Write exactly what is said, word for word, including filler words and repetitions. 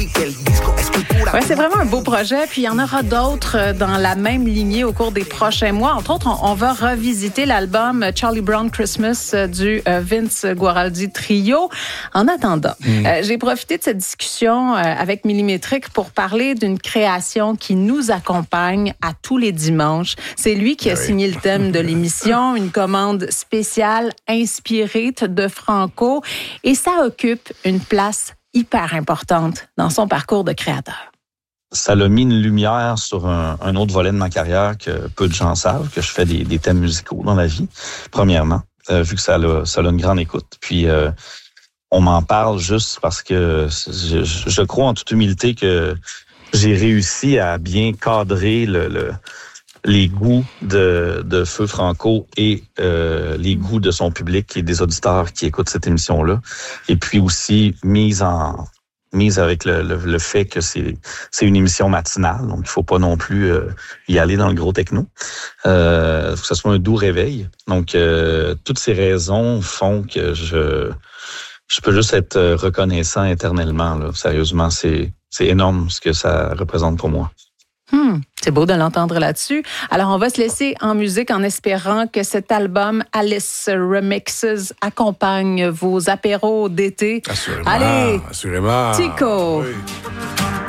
Ouais, c'est vraiment un beau projet. Puis il y en aura d'autres dans la même lignée au cours des prochains mois. Entre autres, on, on va revisiter l'album Charlie Brown Christmas du euh, Vince Guaraldi Trio. En attendant, mm. euh, j'ai profité de cette discussion euh, avec Millimétrique pour parler d'une création qui nous accompagne à tous les dimanches. C'est lui qui a oui. signé le thème de l'émission, une commande spéciale inspirée de Franco. Et ça occupe une place hyper importante dans son parcours de créateur. Ça l'a mis une lumière sur un, un autre volet de ma carrière que peu de gens savent, que je fais des, des thèmes musicaux dans la vie, premièrement, euh, vu que ça a, ça a une grande écoute. Puis, euh, on m'en parle juste parce que je, je crois en toute humilité que j'ai réussi à bien cadrer le, le, les goûts de, de Feu Franco et euh, les goûts de son public et des auditeurs qui écoutent cette émission-là. Et puis aussi, mise en... mise avec le, le, le fait que c'est, c'est une émission matinale, donc il faut pas non plus euh, y aller dans le gros techno. Euh, faut que ce soit un doux réveil. Donc, euh, toutes ces raisons font que je je peux juste être reconnaissant éternellement. Là. Sérieusement, c'est, c'est énorme ce que ça représente pour moi. Hmm, c'est beau de l'entendre là-dessus. Alors, on va se laisser en musique en espérant que cet album Alice Remixes accompagne vos apéros d'été. Assurément. Allez, assurément. Tico! Oui.